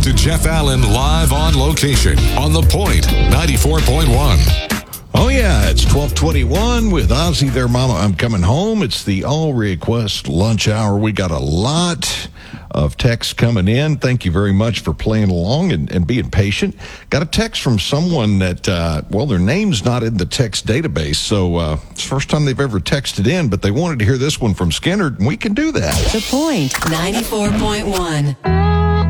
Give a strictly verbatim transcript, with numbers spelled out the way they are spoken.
to Jeff Allen live on location on The Point ninety-four point one. Oh, yeah, it's twelve twenty-one with Ozzy there, Mama. I'm coming home. It's the All Request Lunch Hour. We got a lot of texts coming in. Thank you very much for playing along and, and being patient. Got a text from someone that, uh, well, their name's not in the text database, so uh, it's the first time they've ever texted in, but they wanted to hear this one from Skinner, and we can do that. The Point ninety-four point one.